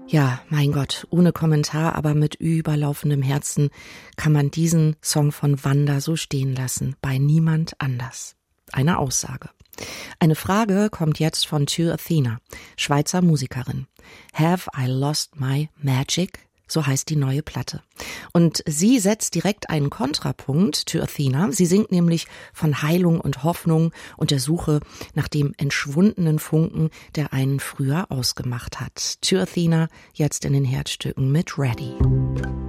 Ja, mein Gott, ohne Kommentar, aber mit überlaufendem Herzen kann man diesen Song von Wanda so stehen lassen. Bei niemand anders. Eine Aussage. Eine Frage kommt jetzt von To Athena, Schweizer Musikerin. Have I lost my magic? So heißt die neue Platte. Und sie setzt direkt einen Kontrapunkt, To Athena. Sie singt nämlich von Heilung und Hoffnung und der Suche nach dem entschwundenen Funken, der einen früher ausgemacht hat. To Athena jetzt in den Herzstücken mit Ready.